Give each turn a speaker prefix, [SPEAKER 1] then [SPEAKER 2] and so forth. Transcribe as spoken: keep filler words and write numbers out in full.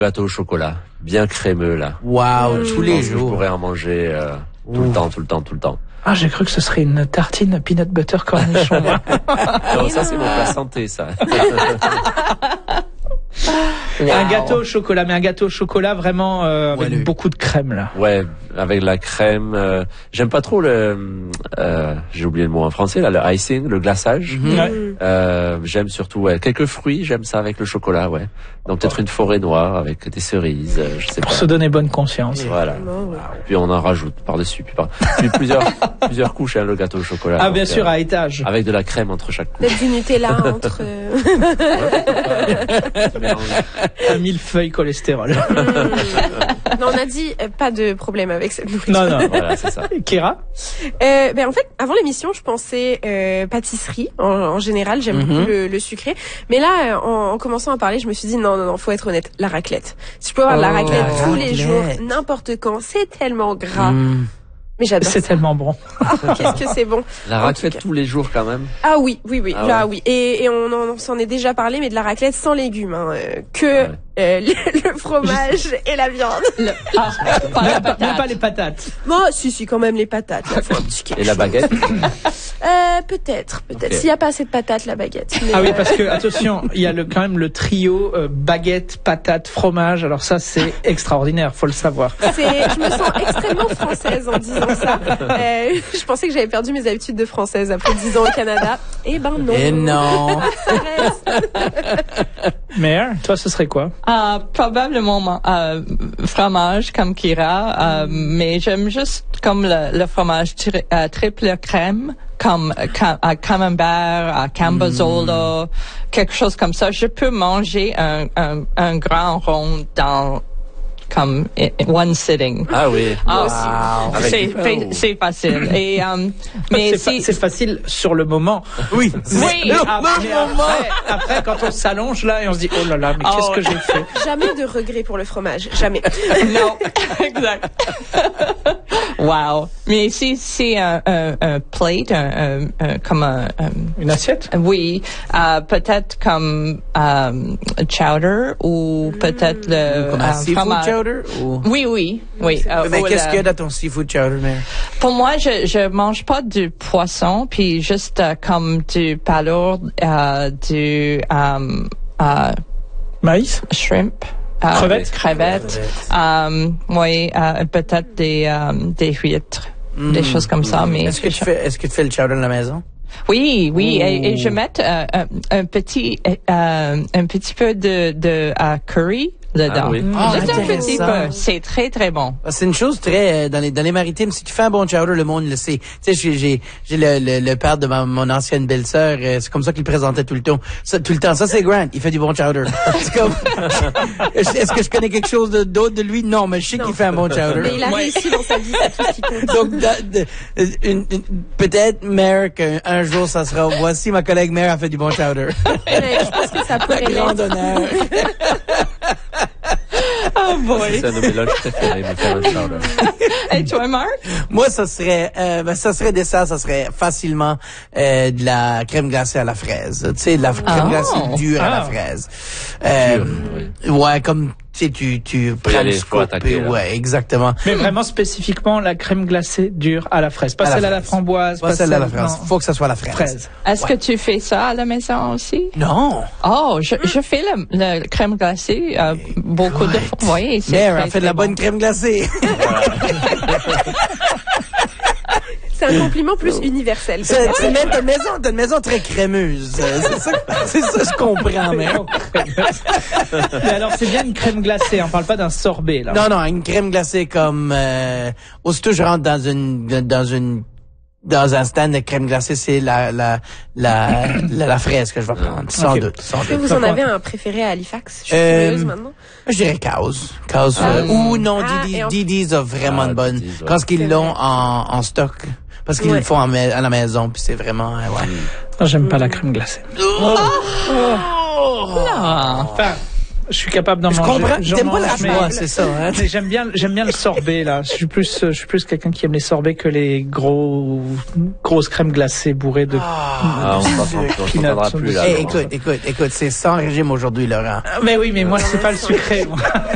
[SPEAKER 1] Gâteau au chocolat, bien crémeux là.
[SPEAKER 2] Waouh,
[SPEAKER 1] Euh,
[SPEAKER 2] tous
[SPEAKER 1] je
[SPEAKER 2] les
[SPEAKER 1] pense que
[SPEAKER 2] jours.
[SPEAKER 1] Je pourrais en manger euh, tout le temps, tout le temps, tout le temps.
[SPEAKER 3] Ah, j'ai cru que ce serait une tartine peanut butter cornichon. moi.
[SPEAKER 1] Non, ça c'est mon plat santé, ça.
[SPEAKER 3] Wow. Un gâteau au chocolat, mais un gâteau au chocolat vraiment euh, avec
[SPEAKER 2] Ouais, le...
[SPEAKER 3] beaucoup de crème là.
[SPEAKER 1] Ouais, avec la crème. Euh, j'aime pas trop le. Euh, j'ai oublié le mot en français là, le icing, le glaçage.
[SPEAKER 3] Mm-hmm. Ouais.
[SPEAKER 1] Euh, j'aime surtout ouais, quelques fruits. J'aime ça avec le chocolat, ouais. Donc peut-être une forêt noire avec des cerises, euh, je sais
[SPEAKER 3] Pour
[SPEAKER 1] pas.
[SPEAKER 3] se donner bonne conscience.
[SPEAKER 1] Voilà.
[SPEAKER 4] Ouais.
[SPEAKER 1] Puis on en rajoute par dessus, puis, par... puis plusieurs plusieurs couches hein, le gâteau au chocolat.
[SPEAKER 3] Ah
[SPEAKER 1] donc,
[SPEAKER 3] bien sûr,
[SPEAKER 1] euh,
[SPEAKER 3] à étage.
[SPEAKER 1] avec de la crème entre chaque couche.
[SPEAKER 4] Peut-être du Nutella entre... Euh...
[SPEAKER 3] Un millefeuille cholestérol.
[SPEAKER 4] Non, on a dit euh, pas de problème avec cette nourriture.
[SPEAKER 3] Non, non.
[SPEAKER 1] Voilà, c'est ça.
[SPEAKER 3] Kira?
[SPEAKER 4] Euh, ben en fait, avant l'émission, je pensais euh, pâtisserie. En, en général, j'aime
[SPEAKER 2] Mm-hmm.
[SPEAKER 4] beaucoup le, le sucré. Mais là, en, en commençant à parler, je me suis dit non, non, non, faut être honnête. La raclette. Si je peux avoir de la
[SPEAKER 2] Oh,
[SPEAKER 4] raclette
[SPEAKER 2] la
[SPEAKER 4] tous les
[SPEAKER 2] raclette.
[SPEAKER 4] jours, n'importe quand, c'est tellement gras.
[SPEAKER 2] Mm.
[SPEAKER 4] Mais j'adore.
[SPEAKER 3] C'est
[SPEAKER 4] ça.
[SPEAKER 3] tellement bon.
[SPEAKER 4] Ah, qu'est-ce que c'est bon.
[SPEAKER 1] La
[SPEAKER 4] En
[SPEAKER 1] raclette
[SPEAKER 4] tout cas.
[SPEAKER 1] tous les jours quand même.
[SPEAKER 4] Ah oui, oui, oui,
[SPEAKER 1] Ah
[SPEAKER 4] là
[SPEAKER 1] ouais.
[SPEAKER 4] oui. Et, et on, en- on s'en est déjà parlé, mais de la raclette sans légumes, hein, euh, que
[SPEAKER 1] Ouais.
[SPEAKER 4] euh, le, le fromage et la viande.
[SPEAKER 5] Ah, pas la
[SPEAKER 3] Même pas,
[SPEAKER 5] patate.
[SPEAKER 3] même pas les patates.
[SPEAKER 4] Moi, si, si, quand même les patates. Là, faut un petit quelque
[SPEAKER 1] Et la
[SPEAKER 4] chose.
[SPEAKER 1] baguette.
[SPEAKER 4] Euh, peut-être, peut-être.
[SPEAKER 1] Ok.
[SPEAKER 4] S'il y a pas assez de patates, la baguette. Mais,
[SPEAKER 3] Ah oui,
[SPEAKER 4] euh,
[SPEAKER 3] parce que attention, il y a le, quand même le trio euh, baguette, patate, fromage. Alors ça, c'est extraordinaire, faut le savoir.
[SPEAKER 4] c'est, je me sens extrêmement française en disant ça. Euh, je pensais que j'avais perdu mes habitudes de française après dix ans au Canada. Eh ben non.
[SPEAKER 2] Et non.
[SPEAKER 4] Ça reste.
[SPEAKER 3] Mère, toi, ce serait quoi?
[SPEAKER 5] Euh, probablement euh, fromage comme Kira, euh, mais j'aime juste comme le, le fromage tri, euh, triple crème, comme euh, cam, à camembert, à cambazola, quelque chose comme ça. Je peux manger un, un, un grand rond dans comme i- one sitting.
[SPEAKER 1] Ah oui.
[SPEAKER 5] Ah,
[SPEAKER 2] Wow.
[SPEAKER 1] Avec-
[SPEAKER 5] c'est fa- c'est facile. Et euh, mais
[SPEAKER 3] c'est, fa-
[SPEAKER 5] si
[SPEAKER 3] c'est facile sur le moment.
[SPEAKER 2] Oui.
[SPEAKER 5] oui.
[SPEAKER 3] Mais après, mais après, après, quand on s'allonge là et on se dit oh là là, mais qu'est-ce
[SPEAKER 5] Oh.
[SPEAKER 3] que j'ai fait?
[SPEAKER 4] Jamais de regret pour le fromage. Jamais.
[SPEAKER 5] Non, exact. Wow. Mais si c'est un, un, un plate, un, un, un, comme un, un
[SPEAKER 3] Une assiette?
[SPEAKER 5] oui, euh, peut-être comme euh, chowder ou peut-être le
[SPEAKER 2] Comme
[SPEAKER 5] euh,
[SPEAKER 2] un seafood
[SPEAKER 5] fromage.
[SPEAKER 2] chowder ou...
[SPEAKER 5] Oui, oui, oui. euh,
[SPEAKER 2] Mais
[SPEAKER 5] ou
[SPEAKER 2] qu'est-ce
[SPEAKER 5] le-
[SPEAKER 2] qu'il y a dans ton seafood chowder, mère?
[SPEAKER 5] Pour moi, je je mange pas du poisson, puis juste euh, comme du palourde, euh, du euh, euh,
[SPEAKER 3] Maïs?
[SPEAKER 5] shrimp. Euh,
[SPEAKER 3] Crevettes?
[SPEAKER 5] Crevettes. Euh, oui, euh, peut-être des euh, des huîtres, des choses comme ça. Mais
[SPEAKER 2] Est-ce que tu fais, est-ce que tu fais le chowder à la maison?
[SPEAKER 5] oui, oui, et, et je mets euh, un, un petit euh, un petit peu de de euh, curry dedans.
[SPEAKER 1] Ah oui.
[SPEAKER 2] Ah,
[SPEAKER 5] Juste un petit
[SPEAKER 2] intéressant.
[SPEAKER 5] peu. C'est très très bon.
[SPEAKER 2] C'est une chose très euh, dans les dans les maritimes. Si tu fais un bon chowder, le monde le sait. Tu sais, j'ai j'ai j'ai le, le le père de ma, mon ancienne belle-sœur. euh, c'est comme ça qu'il présentait tout le temps. Ça, tout le temps. Ça c'est Grant. Il fait du bon chowder. C'est comme. Est-ce que je connais quelque chose de- d'autre de lui? Non, mais je sais
[SPEAKER 4] Non.
[SPEAKER 2] qu'il fait un bon chowder.
[SPEAKER 4] Mais il a
[SPEAKER 5] Ouais.
[SPEAKER 4] réussi dans sa vie, c'est tout ce qui compte.
[SPEAKER 2] Donc, da- de- une, une- peut-être, Mère, qu'un un jour, ça sera, voici ma collègue Mère a fait du bon chowder.
[SPEAKER 4] Ouais, je pense que ça pourrait
[SPEAKER 2] Grand
[SPEAKER 4] l'être.
[SPEAKER 2] honneur.
[SPEAKER 5] Oh boy.
[SPEAKER 1] C'est un de mes lunchs préférés, me faire un chowder.
[SPEAKER 5] Et toi, Marc?
[SPEAKER 2] Moi, ça serait, euh, ben, ça serait des ça, ça serait facilement euh, de la crème glacée à la fraise. Tu sais, de la crème
[SPEAKER 5] Ah.
[SPEAKER 2] glacée dure à la
[SPEAKER 3] Ah.
[SPEAKER 2] fraise. Euh, ouais, comme tu sais, tu tu prends
[SPEAKER 1] aller,
[SPEAKER 2] le
[SPEAKER 1] faut
[SPEAKER 2] scoop
[SPEAKER 1] attaquer,
[SPEAKER 2] et-
[SPEAKER 1] là.
[SPEAKER 2] ouais, exactement.
[SPEAKER 3] Mais vraiment spécifiquement la crème glacée dure à la fraise. Pas
[SPEAKER 2] À la
[SPEAKER 3] celle à la
[SPEAKER 2] fraise.
[SPEAKER 3] framboise,
[SPEAKER 2] Pas celle à la fraise.
[SPEAKER 3] non.
[SPEAKER 2] Faut que ça soit la fraise.
[SPEAKER 3] Fraise.
[SPEAKER 5] Est-ce que tu fais ça à la maison aussi?
[SPEAKER 2] Non.
[SPEAKER 5] Oh, je, je fais le, le crème glacée euh, beaucoup de fois. Oui, c'est
[SPEAKER 2] Mère
[SPEAKER 5] très,
[SPEAKER 2] a fait de
[SPEAKER 5] très
[SPEAKER 2] la
[SPEAKER 5] bon.
[SPEAKER 2] bonne crème glacée.
[SPEAKER 4] C'est un compliment plus universel.
[SPEAKER 2] C'est c'est une t'as une maison, t'as une maison très crémeuse. Euh, C'est ça, c'est ça, je comprends, Mère.
[SPEAKER 3] Mais alors c'est bien une crème glacée, on parle pas d'un sorbet là.
[SPEAKER 2] Non, non, une crème glacée comme euh, aussitôt je rentre dans une dans une dans un stand de crème glacée, c'est la la la la, la fraise que je vais prendre, sans
[SPEAKER 3] Ok.
[SPEAKER 2] doute, sans
[SPEAKER 4] Est-ce que
[SPEAKER 2] doute.
[SPEAKER 4] vous en avez un préféré à Halifax? Je suis
[SPEAKER 2] Euh,
[SPEAKER 4] curieuse maintenant.
[SPEAKER 2] Je dirais Cows. Cows
[SPEAKER 4] Ah,
[SPEAKER 2] euh, ou non,
[SPEAKER 4] ah,
[SPEAKER 2] Didi,
[SPEAKER 4] et en-
[SPEAKER 2] Didi's a vraiment
[SPEAKER 1] Ah,
[SPEAKER 2] une bonne.
[SPEAKER 1] Didi's, ouais.
[SPEAKER 2] Quand qu'ils
[SPEAKER 4] C'est
[SPEAKER 2] l'ont
[SPEAKER 4] vrai.
[SPEAKER 2] en, en stock. Parce qu'ils
[SPEAKER 4] Ouais.
[SPEAKER 2] le font en ma- à la maison, puis c'est vraiment, euh, ouais.
[SPEAKER 3] Non, j'aime pas la crème glacée.
[SPEAKER 5] Non.
[SPEAKER 3] Enfin, je suis capable d'en
[SPEAKER 2] Je
[SPEAKER 3] manger.
[SPEAKER 2] comprends.
[SPEAKER 3] J'en
[SPEAKER 2] T'aimes pas la
[SPEAKER 3] mange, mais-
[SPEAKER 2] joie, c'est ça, hein?
[SPEAKER 3] mais j'aime bien, j'aime bien le sorbet là. Je suis plus, je suis plus quelqu'un qui aime les sorbets que les gros, grosses crèmes glacées bourrées de.
[SPEAKER 1] Ah, on s'entend- on s'entendra plus là.
[SPEAKER 2] Hey,
[SPEAKER 1] non.
[SPEAKER 2] écoute, écoute, écoute, c'est sans régime aujourd'hui, Laurent.
[SPEAKER 3] Mais oui, mais moi c'est pas le sucré. moi.